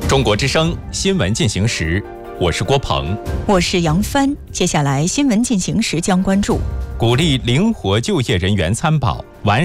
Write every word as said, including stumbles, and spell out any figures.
中国之声新闻进行时，我是郭鹏， 我是杨帆。接下来新闻进行时将关注： 鼓励灵活就业人员参保，完